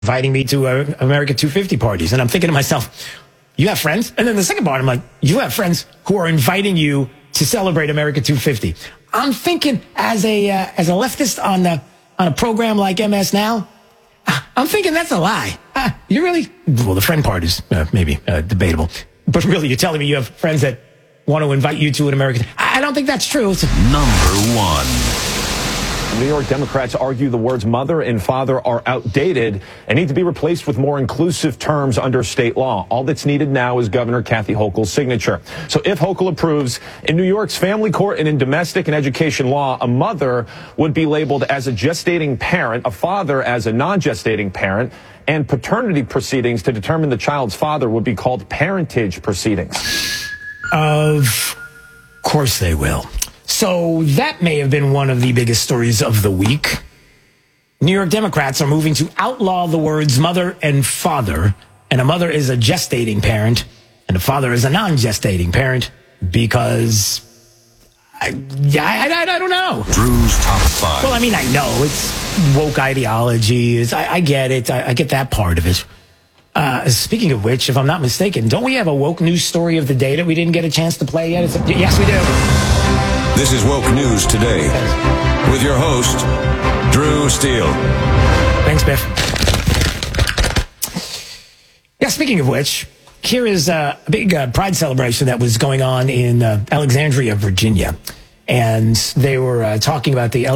inviting me to America 250 parties. And I'm thinking to myself, you have friends? And then the second part, I'm like, you have friends who are inviting you to celebrate America 250. I'm thinking as a leftist on a program like MS Now, I'm thinking that's a lie. You really? Well, the friend part is maybe debatable. But really, you're telling me you have friends that want to invite you to an American? I don't think that's true. Number one. New York Democrats argue the words mother and father are outdated and need to be replaced with more inclusive terms under state law. All that's needed now is Governor Kathy Hochul's signature. So if Hochul approves, in New York's family court and in domestic and education law, a mother would be labeled as a gestating parent, a father as a non-gestating parent, and paternity proceedings to determine the child's father would be called parentage proceedings. Of course they will. So that may have been one of the biggest stories of the week. New York Democrats are moving to outlaw the words mother and father, and a mother is a gestating parent, and a father is a non-gestating parent, because I don't know. Drew's Top 5. Well, I mean, I know it's woke ideology. I get it. I get that part of it. Speaking of which, if I'm not mistaken, don't we have a woke news story of the day that we didn't get a chance to play yet? Yes, we do. This is Woke News Today with your host, Drew Steele. Thanks, Biff. Yeah, speaking of which, here is a big pride celebration that was going on in Alexandria, Virginia. And they were talking about the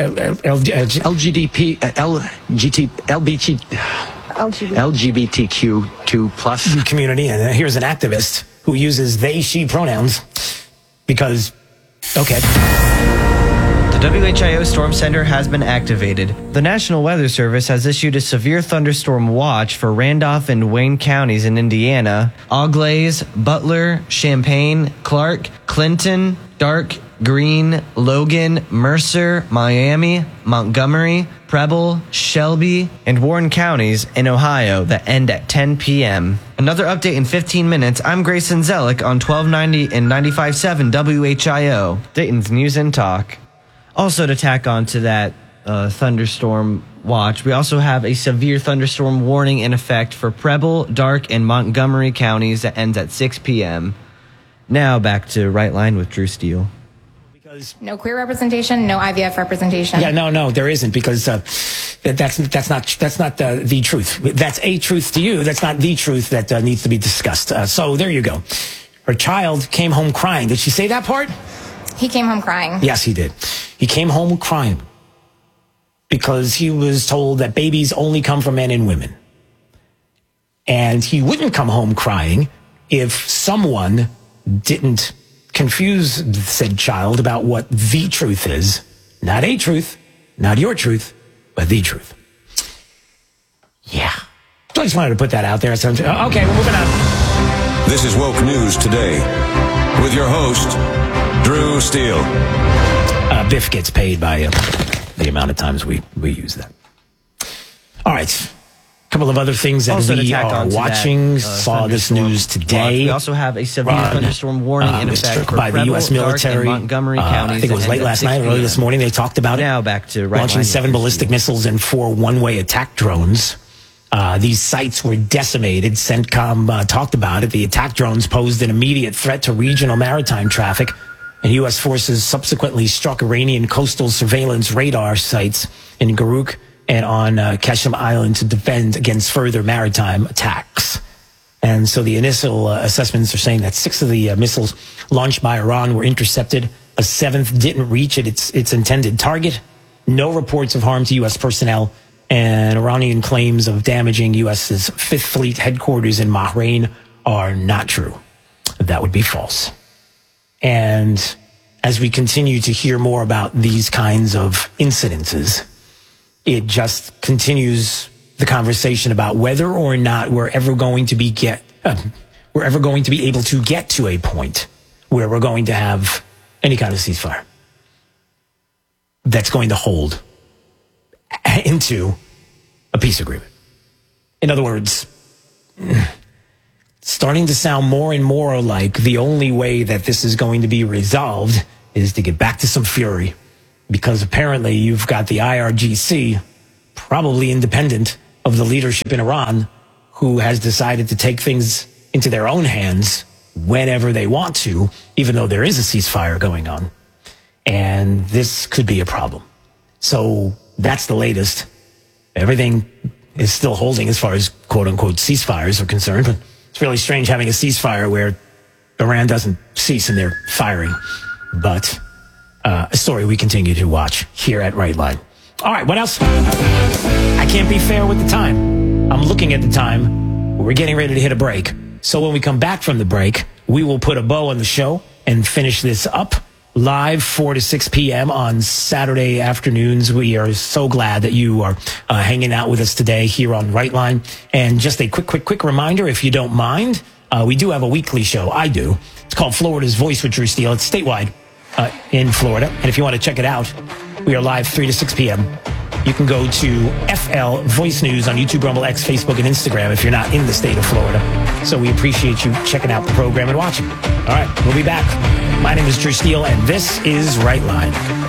LGBTQ2+ community. And here's an activist who uses they, she pronouns because, okay. The WHIO Storm Center has been activated. The National Weather Service has issued a severe thunderstorm watch for Randolph and Wayne counties in Indiana, Auglaize, Butler, Champaign, Clark, Clinton, Dark, Greene, Logan, Mercer, Miami, Montgomery, Preble, Shelby, and Warren counties in Ohio that end at 10 p.m. Another update in 15 minutes. I'm Grayson Zellick on 1290 and 95.7 WHIO, Dayton's News and Talk. Also, to tack on to that thunderstorm watch, we also have a severe thunderstorm warning in effect for Preble, Dark, and Montgomery counties that ends at 6 p.m. Now back to Right Line with Drew Steele. No queer representation, no IVF representation. Yeah, no, there isn't, because that's not the truth. That's a truth to you. That's not the truth that needs to be discussed. So there you go. Her child came home crying. Did she say that part? He came home crying. Yes, he did. He came home crying because he was told that babies only come from men and women. And he wouldn't come home crying if someone didn't confuse said child about what the truth is. Not a truth, not your truth, but the truth. Yeah. So I just wanted to put that out there. So, okay, we're moving on. This is Woke News Today with your host, Drew Steele. Biff gets paid by the amount of times we use that. All right. A couple of other things that also we are watching. Saw this news today. We also have a severe thunderstorm warning in effect for by the U.S. military. Montgomery counties. I think it was late last night or early this morning. They talked about it. Now back to launching 7 ballistic missiles and 4 one-way attack drones. These sites were decimated. CENTCOM talked about it. The attack drones posed an immediate threat to regional maritime traffic, and U.S. forces subsequently struck Iranian coastal surveillance radar sites in Garuk and on Keshem Island to defend against further maritime attacks. And so the initial assessments are saying that 6 of the missiles launched by Iran were intercepted. A 7th didn't reach its intended target. No reports of harm to U.S. personnel. And Iranian claims of damaging U.S.'s 5th Fleet headquarters in Bahrain are not true. That would be false. And as we continue to hear more about these kinds of incidences, it just continues the conversation about whether or not we're ever going to be able to get to a point where we're going to have any kind of ceasefire that's going to hold into a peace agreement. In other words, starting to sound more and more like the only way that this is going to be resolved is to get back to some fury, because apparently you've got the IRGC, probably independent, of the leadership in Iran, who has decided to take things into their own hands whenever they want to, even though there is a ceasefire going on. And this could be a problem. So that's the latest. Everything is still holding as far as quote-unquote ceasefires are concerned, but it's really strange having a ceasefire where Iran doesn't cease and they're firing. But a story we continue to watch here at Right Line. All right, what else? I can't be fair with the time. I'm looking at the time. We're getting ready to hit a break. So when we come back from the break, we will put a bow on the show and finish this up live 4 to 6 p.m. on Saturday afternoons. We are so glad that you are hanging out with us today here on Right Line. And just a quick reminder, if you don't mind, we do have a weekly show. I do. It's called Florida's Voice with Drew Steele. It's statewide in Florida. And if you want to check it out, we are live 3 to 6 p.m. You can go to FL Voice News on YouTube, Rumble, X, Facebook, and Instagram if you're not in the state of Florida. So we appreciate you checking out the program and watching. All right, we'll be back. My name is Drew Steele, and this is Right Line.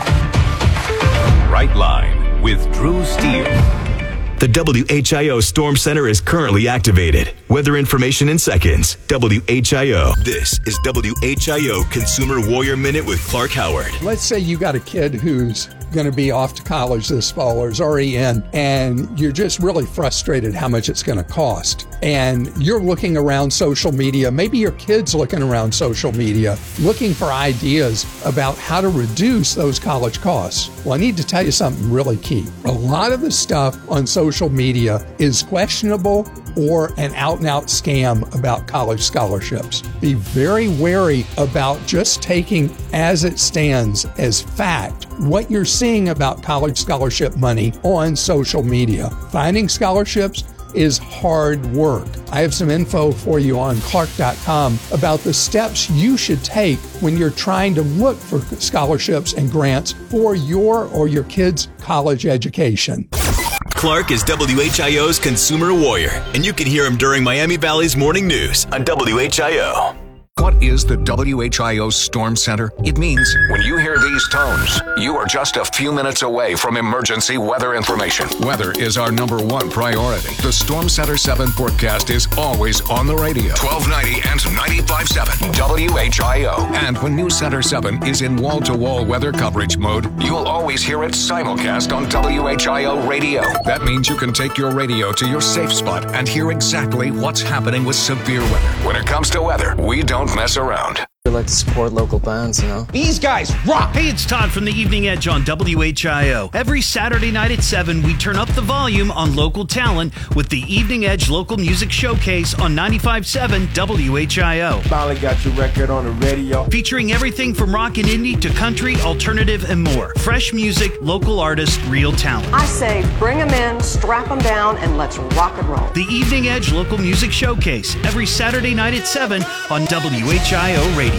Right Line with Drew Steele. The WHIO Storm Center is currently activated. Weather information in seconds. WHIO. This is WHIO Consumer Warrior Minute with Clark Howard. Let's say you got a kid who's going to be off to college this fall or is already in, and you're just really frustrated how much it's going to cost. And you're looking around social media, maybe your kid's looking around social media, looking for ideas about how to reduce those college costs. Well, I need to tell you something really key. A lot of the stuff on social media is questionable or an out-and-out scam about college scholarships. Be very wary about just taking as it stands as fact what you're seeing about college scholarship money on social media. Finding scholarships is hard work. I have some info for you on Clark.com about the steps you should take when you're trying to look for scholarships and grants for your or your kids' college education. Clark is WHIO's Consumer Warrior, and you can hear him during Miami Valley's Morning News on WHIO. What is the WHIO Storm Center? It means when you hear these tones, you are just a few minutes away from emergency weather information. Weather is our #1 priority. The Storm Center 7 forecast is always on the radio. 1290 and 95.7 WHIO. And when News Center 7 is in wall-to-wall weather coverage mode, you'll always hear it simulcast on WHIO radio. That means you can take your radio to your safe spot and hear exactly what's happening with severe weather. When it comes to weather, we don't mess around. We like to support local bands, you know. These guys rock! Hey, it's Todd from the Evening Edge on WHIO. Every Saturday night at 7, we turn up the volume on local talent with the Evening Edge Local Music Showcase on 95.7 WHIO. Finally got your record on the radio. Featuring everything from rock and indie to country, alternative, and more. Fresh music, local artists, real talent. I say bring them in, strap them down, and let's rock and roll. The Evening Edge Local Music Showcase, every Saturday night at 7 on WHIO Radio.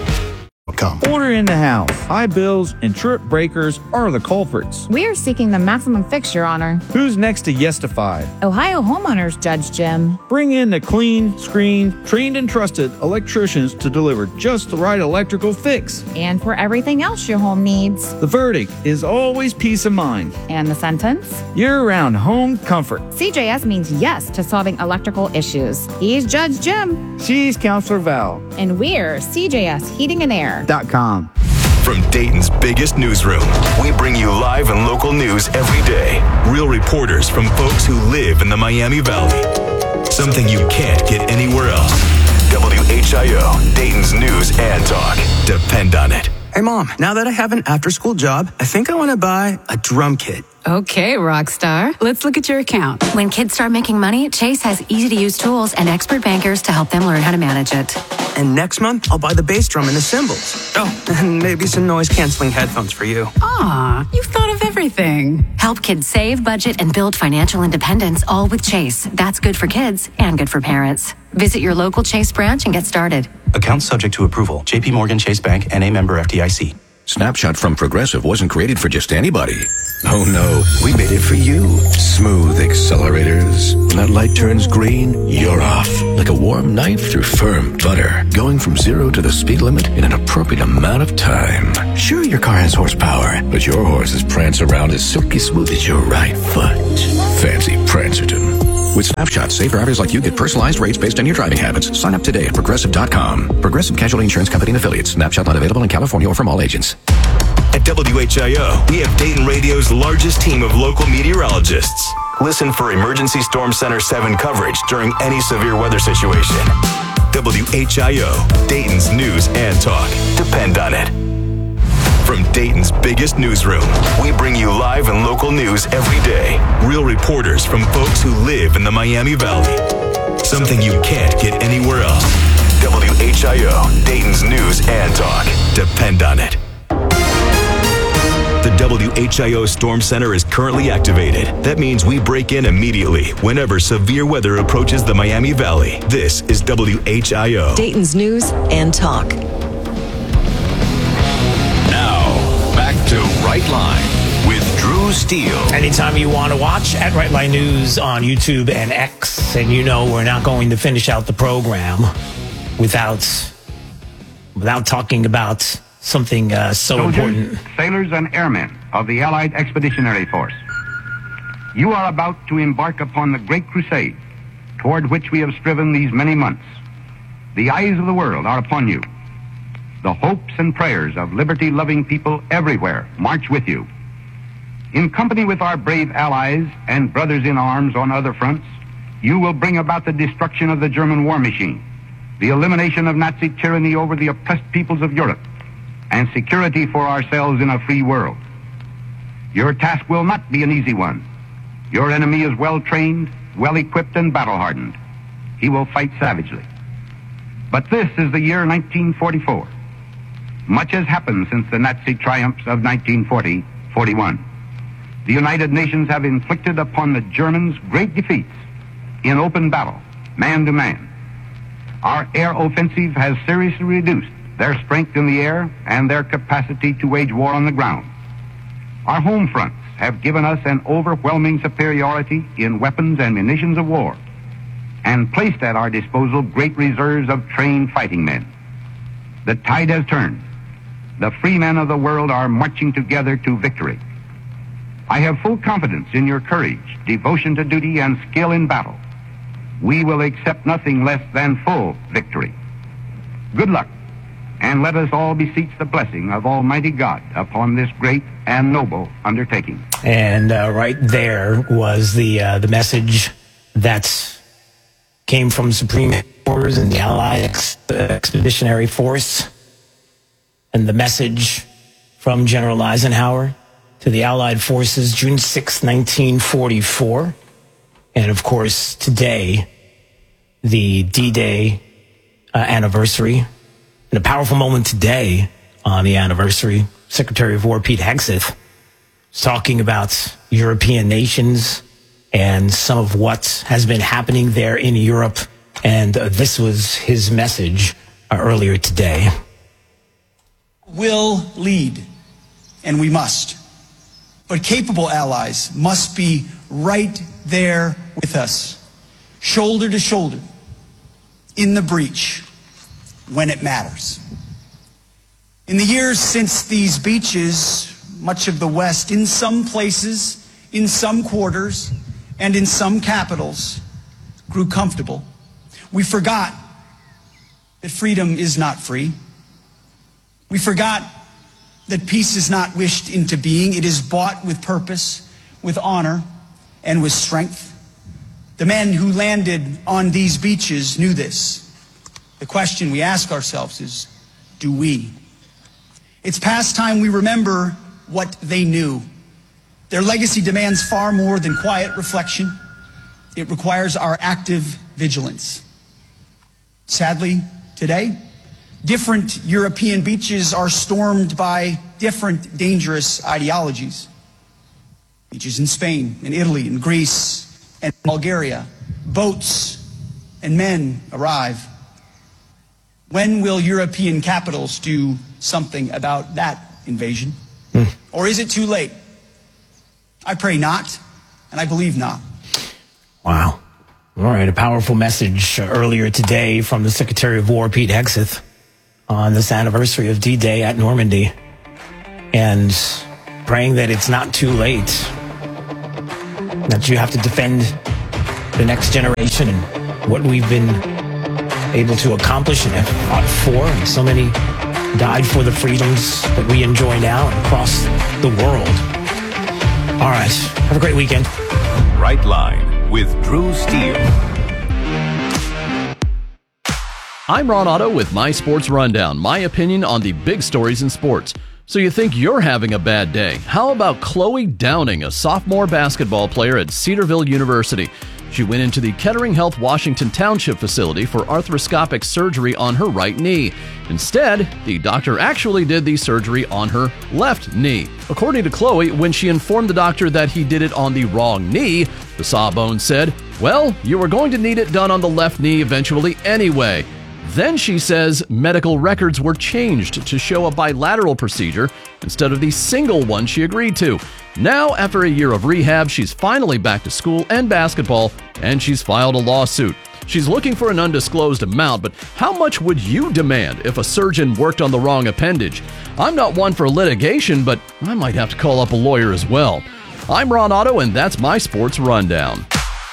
Order in the house. High bills and trip breakers are the culprits. We are seeking the maximum fixture honor. Who's next to Yestify? Ohio homeowners, Judge Jim. Bring in the clean, screened, trained and trusted electricians to deliver just the right electrical fix. And for everything else your home needs. The verdict is always peace of mind. And the sentence? Year-round home comfort. CJS means yes to solving electrical issues. He's Judge Jim. She's Counselor Val. And we're CJS Heating and Air. From Dayton's biggest newsroom, we bring you live and local news every day. Real reporters from folks who live in the Miami Valley. Something you can't get anywhere else. WHIO, Dayton's news and talk. Depend on it. Hey, Mom, now that I have an after-school job, I think I want to buy a drum kit. Okay, Rockstar. Let's look at your account. When kids start making money, Chase has easy-to-use tools and expert bankers to help them learn how to manage it. And next month, I'll buy the bass drum and the cymbals. Oh, and maybe some noise-canceling headphones for you. Aw, you've thought of everything. Help kids save, budget, and build financial independence, all with Chase. That's good for kids and good for parents. Visit your local Chase branch and get started. Account subject to approval. JP Morgan Chase Bank, N.A. member FDIC. Snapshot from Progressive wasn't created for just anybody. Oh no, we made it for you. Smooth accelerators. When that light turns green, you're off. Like a warm knife through firm butter. Going from 0 to the speed limit in an appropriate amount of time. Sure, your car has horsepower, but your horses prance around as silky smooth as your right foot. Fancy Prancerton. With Snapshot, safe drivers like you get personalized rates based on your driving habits. Sign up today at Progressive.com. Progressive Casualty Insurance Company and Affiliates. Snapshot not available in California or from all agents. At WHIO, we have Dayton Radio's largest team of local meteorologists. Listen for Emergency Storm Center 7 coverage during any severe weather situation. WHIO, Dayton's news and talk. Depend on it. From Dayton's biggest newsroom, we bring you live and local news every day. Real reporters from folks who live in the Miami Valley. Something you can't get anywhere else. WHIO, Dayton's news and talk. Depend on it. The WHIO Storm Center is currently activated. That means we break in immediately whenever severe weather approaches the Miami Valley. This is WHIO. Dayton's news and talk. Back to Right Line with Drew Steele. Anytime you want to watch at Right Line News on YouTube and X, and you know we're not going to finish out the program without talking about something so Soldiers, important. Sailors and airmen of the Allied Expeditionary Force, you are about to embark upon the great crusade toward which we have striven these many months. The eyes of the world are upon you. The hopes and prayers of liberty-loving people everywhere march with you. In company with our brave allies and brothers in arms on other fronts, you will bring about the destruction of the German war machine, the elimination of Nazi tyranny over the oppressed peoples of Europe, and security for ourselves in a free world. Your task will not be an easy one. Your enemy is well-trained, well-equipped, and battle-hardened. He will fight savagely. But this is the year 1944. Much has happened since the Nazi triumphs of 1940-41. The United Nations have inflicted upon the Germans great defeats in open battle, man to man. Our air offensive has seriously reduced their strength in the air and their capacity to wage war on the ground. Our home fronts have given us an overwhelming superiority in weapons and munitions of war, and placed at our disposal great reserves of trained fighting men. The tide has turned. The free men of the world are marching together to victory. I have full confidence in your courage, devotion to duty, and skill in battle. We will accept nothing less than full victory. Good luck, and let us all beseech the blessing of Almighty God upon this great and noble undertaking. And right there was the message that came from Supreme Headquarters and the Allied Expeditionary Force, and the message from General Eisenhower to the Allied forces, June 6, 1944. And of course, today, the D-Day anniversary. And a powerful moment today on the anniversary, Secretary of War Pete Hegseth is talking about European nations and some of what has been happening there in Europe. And this was his message earlier today. Will lead, and we must. But capable allies must be right there with us, shoulder to shoulder, in the breach, when it matters. In the years since these beaches, much of the West, in some places, in some quarters, and in some capitals, grew comfortable. We forgot that freedom is not free. We forgot that peace is not wished into being. It is bought with purpose, with honor, and with strength. The men who landed on these beaches knew this. The question we ask ourselves is, do we? It's past time we remember what they knew. Their legacy demands far more than quiet reflection. It requires our active vigilance. Sadly, today, different European beaches are stormed by different dangerous ideologies. Beaches in Spain, in Italy, in Greece, and Bulgaria. Boats and men arrive. When will European capitals do something about that invasion? Or is it too late? I pray not, and I believe not. Wow. All right, a powerful message earlier today from the Secretary of War, Pete Hegseth, on this anniversary of D-Day at Normandy, and praying that it's not too late, that you have to defend the next generation and what we've been able to accomplish and have fought for, and so many died for the freedoms that we enjoy now across the world. All right, have a great weekend. Right Line with Drew Steele. I'm Ron Otto with My Sports Rundown, my opinion on the big stories in sports. So you think you're having a bad day? How about Chloe Downing, a sophomore basketball player at Cedarville University? She went into the Kettering Health Washington Township facility for arthroscopic surgery on her right knee. Instead, the doctor actually did the surgery on her left knee. According to Chloe, when she informed the doctor that he did it on the wrong knee, the Sawbones said, "Well, you were going to need it done on the left knee eventually anyway." Then she says medical records were changed to show a bilateral procedure instead of the single one she agreed to. Now, after a year of rehab, she's finally back to school and basketball, and she's filed a lawsuit. She's looking for an undisclosed amount, but how much would you demand if a surgeon worked on the wrong appendage? I'm not one for litigation, but I might have to call up a lawyer as well. I'm Ron Otto, and that's my Sports Rundown.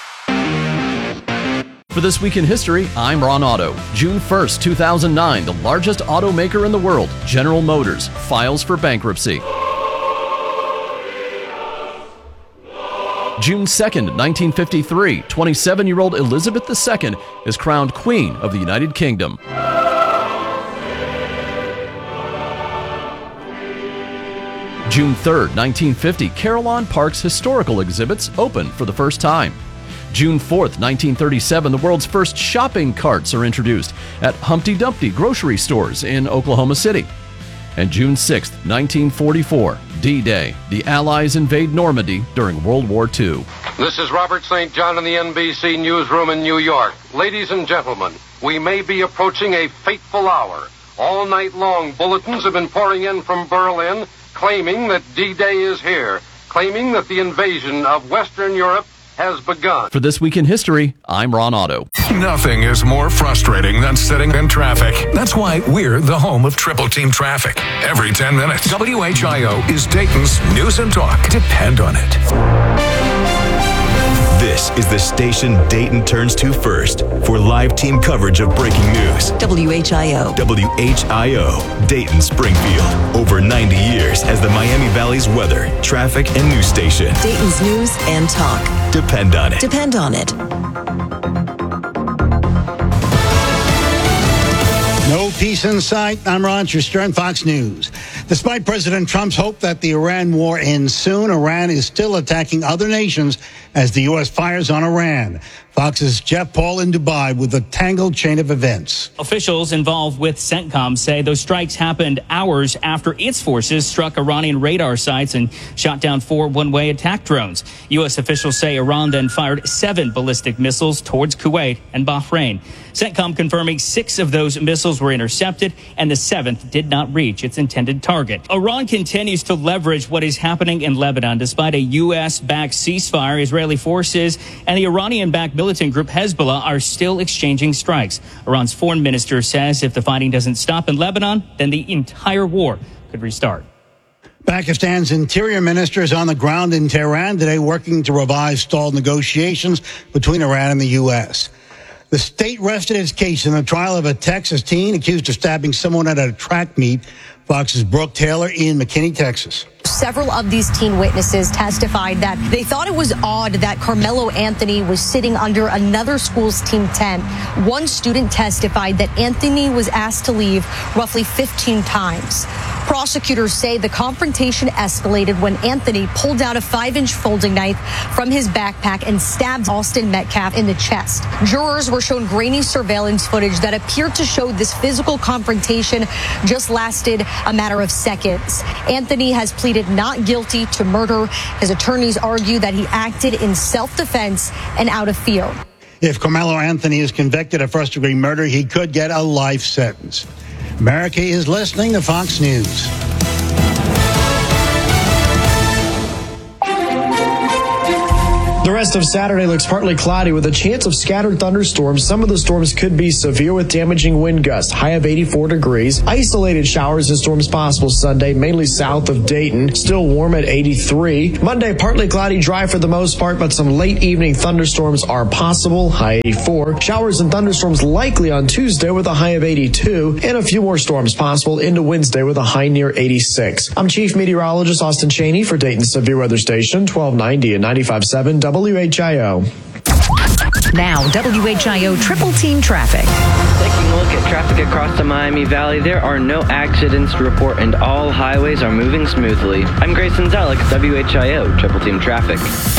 For This Week in History, I'm Ron Otto. June 1st, 2009, the largest automaker in the world, General Motors, files for bankruptcy. June 2nd, 1953, 27-year-old Elizabeth II is crowned Queen of the United Kingdom. June 3rd, 1950, Carillon Park's historical exhibits open for the first time. June 4th, 1937, the world's first shopping carts are introduced at Humpty Dumpty grocery stores in Oklahoma City. And June 6th, 1944, D-Day, the Allies invade Normandy during World War II. This is Robert St. John in the NBC newsroom in New York. Ladies and gentlemen, we may be approaching a fateful hour. All night long, bulletins have been pouring in from Berlin claiming that D-Day is here, claiming that the invasion of Western Europe has begun. For This Week in History, I'm Ron Otto. Nothing is more frustrating than sitting in traffic. That's why we're the home of Triple Team Traffic. Every 10 minutes, WHIO is Dayton's News and Talk. Depend on it. This is the station Dayton turns to first for live team coverage of breaking news. WHIO. WHIO, Dayton Springfield. Over 90 years as the Miami Valley's weather, traffic, and news station. Dayton's News and Talk. Depend on it. Depend on it. No peace in sight. I'm Roger Stern, Fox News. Despite President Trump's hope that the Iran war ends soon, Iran is still attacking other nations as the U.S. fires on Iran. Fox's Jeff Paul in Dubai with a tangled chain of events. Officials involved with CENTCOM say those strikes happened hours after its forces struck Iranian radar sites and shot down 4 one-way attack drones. U.S. officials say Iran then fired 7 ballistic missiles towards Kuwait and Bahrain. CENTCOM confirming 6 of those missiles were intercepted and the 7th did not reach its intended target. Iran continues to leverage what is happening in Lebanon despite a U.S.-backed ceasefire. Israeli forces and the Iranian-backed militant group Hezbollah are still exchanging strikes. Iran's foreign minister says if the fighting doesn't stop in Lebanon, then the entire war could restart. Pakistan's interior minister is on the ground in Tehran today working to revive stalled negotiations between Iran and the U.S. The state rested its case in the trial of a Texas teen accused of stabbing someone at a track meet. Fox's Brooke Taylor in McKinney, Texas. Several of these teen witnesses testified that they thought it was odd that Carmelo Anthony was sitting under another school's team tent. One student testified that Anthony was asked to leave roughly 15 times. Prosecutors say the confrontation escalated when Anthony pulled out a 5-inch folding knife from his backpack and stabbed Austin Metcalf in the chest. Jurors were shown grainy surveillance footage that appeared to show this physical confrontation just lasted a matter of seconds. Anthony has pleaded not guilty to murder. His attorneys argue that he acted in self-defense and out of fear. If Carmelo Anthony is convicted of first-degree murder, he could get a life sentence. America is listening to Fox News. rest of Saturday looks partly cloudy with a chance of scattered thunderstorms. Some of the storms could be severe with damaging wind gusts, high of 84 degrees. Isolated showers and storms possible Sunday, mainly south of Dayton. Still warm at 83. Monday, partly cloudy, dry for the most part, but some late evening thunderstorms are possible, high 84. Showers and thunderstorms likely on Tuesday with a high of 82. And a few more storms possible into Wednesday with a high near 86. I'm Chief Meteorologist Austin Cheney for Dayton Severe Weather Station, 1290 and 95.7 WHIO. Now, WHIO Triple Team Traffic. Taking a look at traffic across the Miami Valley, there are no accidents to report and all highways are moving smoothly. I'm Grayson Zellick, WHIO Triple Team Traffic.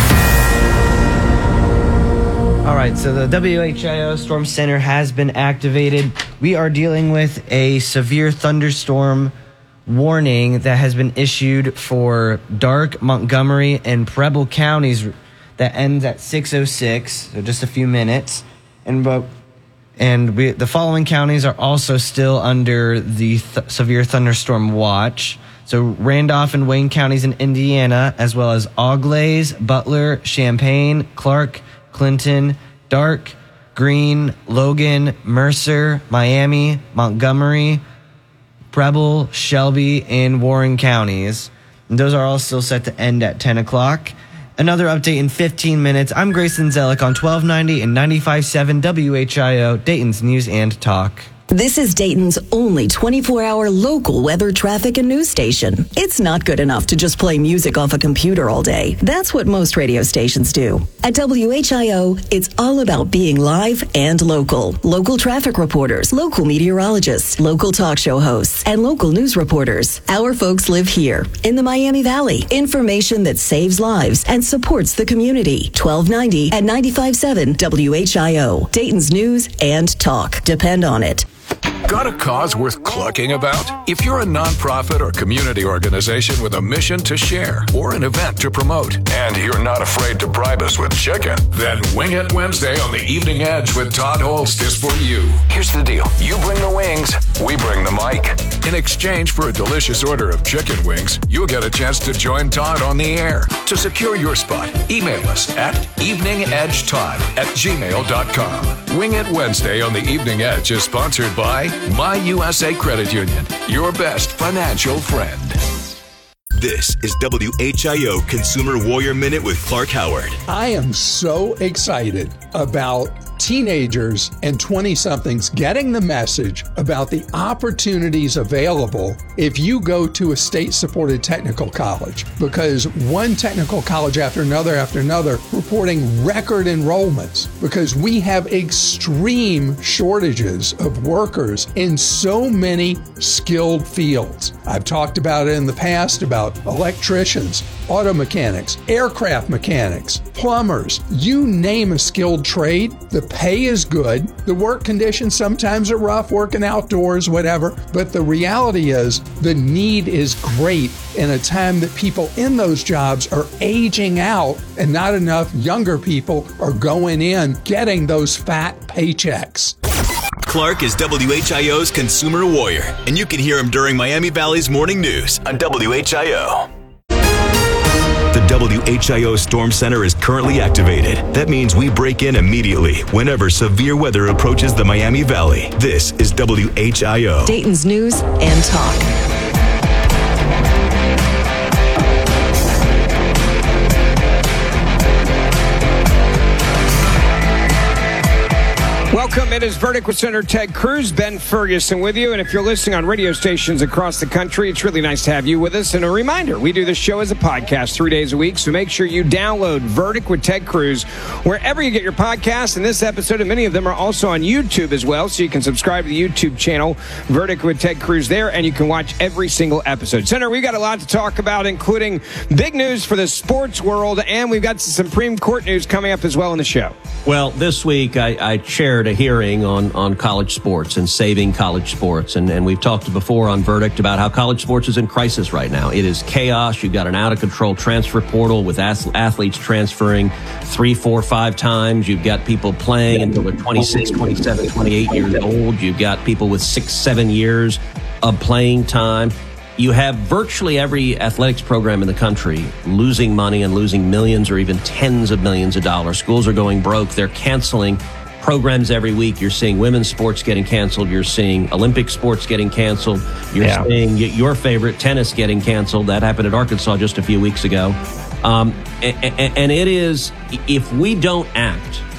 All right, so the WHIO Storm Center has been activated. We are dealing with a severe thunderstorm warning that has been issued for Darke, Montgomery, and Preble counties that ends at 6:06, so just a few minutes. The following counties are also still under the severe thunderstorm watch. So Randolph and Wayne counties in Indiana, as well as Auglaize, Butler, Champaign, Clark, Clinton, Darke, Greene, Logan, Mercer, Miami, Montgomery, Preble, Shelby, and Warren counties. And those are all still set to end at 10 o'clock. Another update in 15 minutes. I'm Grayson Zellick on 1290 and 95.7 WHIO, Dayton's News and Talk. This is Dayton's only 24-hour local weather, traffic, and news station. It's not good enough to just play music off a computer all day. That's what most radio stations do. At WHIO, it's all about being live and local. Local traffic reporters, local meteorologists, local talk show hosts, and local news reporters. Our folks live here in the Miami Valley. Information that saves lives and supports the community. 1290 and 95.7 WHIO, Dayton's News and Talk. Depend on it. Got a cause worth clucking about? If you're a nonprofit or community organization with a mission to share or an event to promote, and you're not afraid to bribe us with chicken, then Wing It Wednesday on the Evening Edge with Todd Holst is for you. Here's the deal. You bring the wings, we bring the mic. In exchange for a delicious order of chicken wings, you'll get a chance to join Todd on the air. To secure your spot, email us at eveningedgetodd@gmail.com. Wing It Wednesday on the Evening Edge is sponsored by My USA Credit Union, your best financial friend. This is WHIO Consumer Warrior Minute with Clark Howard. I am so excited about teenagers and 20-somethings getting the message about the opportunities available if you go to a state-supported technical college, because one technical college after another reporting record enrollments, because we have extreme shortages of workers in so many skilled fields. I've talked about it in the past about electricians, auto mechanics, aircraft mechanics, plumbers, you name a skilled trade. The pay is good. The work conditions sometimes are rough, working outdoors, whatever. But the reality is the need is great in a time that people in those jobs are aging out and not enough younger people are going in getting those fat paychecks. Clark is WHIO's Consumer Warrior, and you can hear him during Miami Valley's Morning News on WHIO. The WHIO Storm Center is currently activated. That means we break in immediately whenever severe weather approaches the Miami Valley. This is WHIO, Dayton's News and Talk. Welcome. It is Verdict with Senator Ted Cruz, Ben Ferguson with you. And if you're listening on radio stations across the country, it's really nice to have you with us. And a reminder, we do this show as a podcast 3 days a week. So make sure you download Verdict with Ted Cruz wherever you get your podcasts. And this episode and many of them are also on YouTube as well. So you can subscribe to the YouTube channel, Verdict with Ted Cruz there, and you can watch every single episode. Senator, we've got a lot to talk about, including big news for the sports world. And we've got some Supreme Court news coming up as well in the show. Well, this week I chaired a hearing on college sports and saving college sports. And we've talked before on Verdict about how college sports is in crisis right now. It is chaos. You've got an out-of-control transfer portal with athletes transferring 3, 4, 5 times. You've got people playing until they're 26, 27, 28 years old. You've got people with 6, 7 years of playing time. you have virtually every athletics program in the country losing money and losing millions or even tens of millions of dollars. Schools are going broke. They're canceling programs every week. You're seeing women's sports getting canceled. You're seeing Olympic sports getting canceled. You're seeing your favorite tennis getting canceled. That happened at Arkansas just a few weeks ago. And it is, if we don't act